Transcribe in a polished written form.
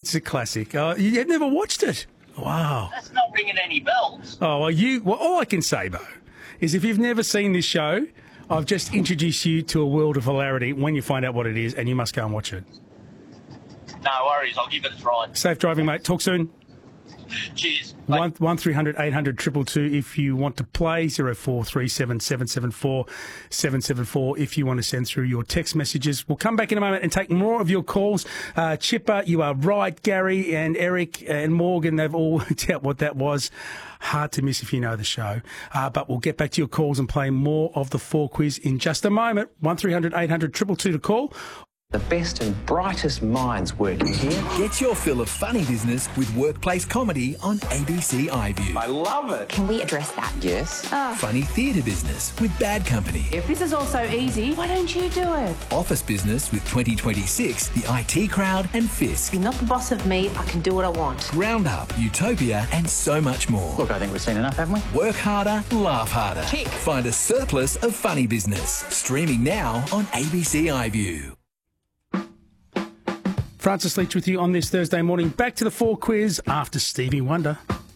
It's a classic. You've never watched it? Wow. That's not ringing any bells. Oh, well, all I can say, Bo, is if you've never seen this show, I've just introduced you to a world of hilarity when you find out what it is, and you must go and watch it. No worries, I'll give it a try. Safe driving, mate. Talk soon. Cheers. 1300 800 222 if you want to play. 0437 774 774 if you want to send through your text messages. We'll come back in a moment and take more of your calls. Chipper, you are right. Gary and Eric and Morgan, they've all worked out what that was. Hard to miss if you know the show. But we'll get back to your calls and play more of the 4 quiz in just a moment. 1300 800 222 to call. The best and brightest minds working here. Get your fill of funny business with workplace comedy on ABC iView. I love it. Can we address that? Yes. Funny theatre business with Bad Company. If this is all so easy, why don't you do it? Office business with 2026, The IT Crowd and Fisk. You're not the boss of me. I can do what I want. Roundup, Utopia and so much more. Look, I think we've seen enough, haven't we? Work harder, laugh harder. Tick. Find a surplus of funny business. Streaming now on ABC iView. Francis Leach with you on this Thursday morning. Back to the 4 quiz after Stevie Wonder.